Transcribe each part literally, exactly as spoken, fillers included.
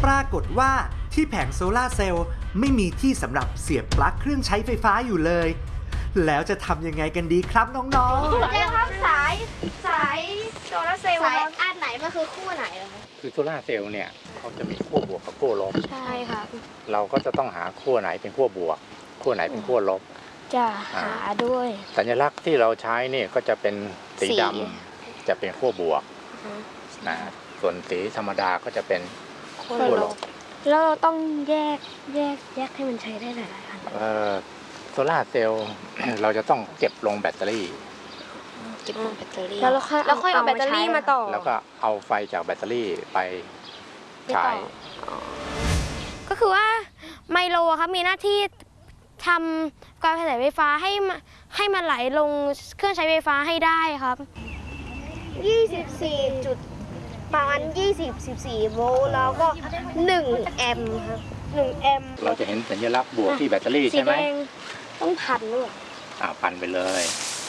ปรากฏว่าที่แผงโซลาร์เซลล์ไม่มีที่สำหรับเสียบปลั๊กเครื่องใช้ไฟฟ้าอยู่เลยแล้วจะทำยังไงกันดีครับน้องๆจะครับสายสายโซลาร์เซลล์สายอันไหนมันคือคู่ไหนเหรอคะคือโซลาร์เซลล์เนี่ยเขาจะมีขั้วบวกกับขั้วลบใช่ค่ะเราก็จะต้องหาขั้วไหนเป็นขั้วบวกขั้วไหนเป็นขั้วลบจะหาด้วยสัญลักษณ์ที่เราใช้เนี่ยก็จะเป็นสีดำจะเป็นขั้วบวกนะส่วนสีธรรมดาก็จะเป็นขั้วลบแล้วเราต้องแยกแยกแยกให้มันใช้ได้หลายๆอันโซลาร์เซลล์เราจะต้องเก็บลงแบตเตอรี่เก็บลงแบตเตอรี่แล้วเราค่อยเราค่อยเอาแบตเตอรี่มาต่อแล้วก็เอาไฟจากแบตเตอรี่ไปใช้ก็คือว่าไมโลครับมีหน้าที่ทำการกระแสไฟฟ้าให้ให้มันไหลลงเครื่องใช้ไฟฟ้าให้ได้ครับยี่สิบสี่จุดประมาณยี่สิบ สิบสี่โวลต์แล้วก็หนึ่งแอมป์ครับหนึ่งแอมป์เราจะเห็นสัญลักษณ์บวกที่แบตเตอรี่ใช่ไหมสีแดงต้องพันด้วยอ่าพันไปเลย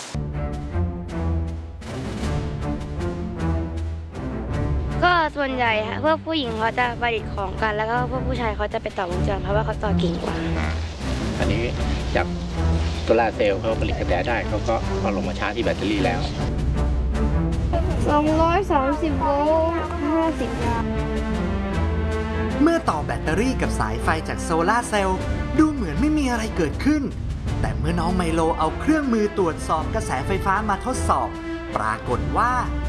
ก็ส่วนใหญ่ค่ะพวกผู้หญิงเขาจะประดิษฐ์ของกันแล้วก็พวกผู้ชายเขาจะไปต่อวงจรเพราะว่าเขาต่อเก่งกว่าอันนี้จากโซลาร์เซลล์เขาผลิตกระแสได้เขาก็เอาลงมาชาร์จที่แบตเตอรี่แล้วสองร้อยสามสิบโวลต์ห้าสิบเมื่อต่อแบตเตอรี่กับสายไฟจากโซลาร์เซลล์ดูเหมือนไม่มีอะไรเกิดขึ้นแต่เมื่อน้องไมโลเอาเครื่องมือตรวจสอบกระแสไฟฟ้ามาทดสอบปรากฏว่า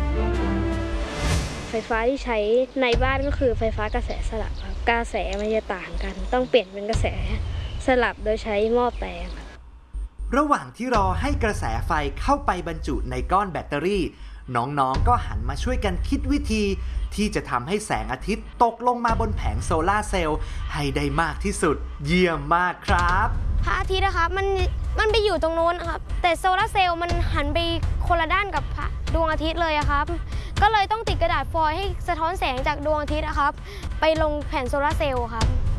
ไฟฟ้าที่ใช้ในบ้านก็คือไฟฟ้ากระแสสลับครับกระแสมันจะต่างกันต้องเปลี่ยนเป็นกระแสสลับโดยใช้หม้อแปลงระหว่างที่รอให้กระแสไฟเข้าไปบรรจุในก้อนแบตเตอรี่น้องๆก็หันมาช่วยกันคิดวิธีที่จะทำให้แสงอาทิตย์ตกลงมาบนแผงโซลาร์เซลล์ให้ได้มากที่สุดเยี่ยมมากครับพระอาทิตย์นะครับมันมันไปอยู่ตรงโน้นครับแต่โซลาร์เซลล์มันหันไปคนละด้านกับดวงอาทิตย์เลยครับก็เลยต้องติดกระดาษฟอยล์ให้สะท้อนแสงจากดวงอาทิตย์นะครับไปลงแผ่นโซลาร์เซลล์ครับ